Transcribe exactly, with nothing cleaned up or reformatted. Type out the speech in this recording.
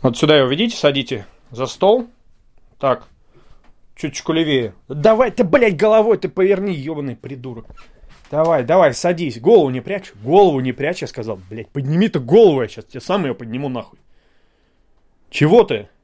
Вот сюда его ведите, садите за стол. Так, чуть-чуть левее. Давай ты, блядь, головой ты поверни, ебаный придурок. Давай, давай, садись. Голову не прячь. Голову не прячь, я сказал. Блядь, подними ты голову, я сейчас тебе сам ее подниму нахуй. Чего ты?